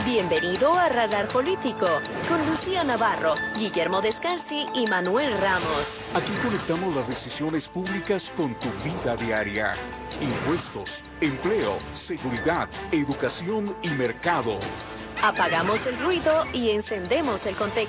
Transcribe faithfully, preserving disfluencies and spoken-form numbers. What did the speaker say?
Bienvenido a Radar Político, con Lucía Navarro, Guillermo Descalzi y Manuel Ramos. Aquí conectamos las decisiones públicas con tu vida diaria. Impuestos, empleo, seguridad, educación y mercado. Apagamos el ruido y encendemos el contexto.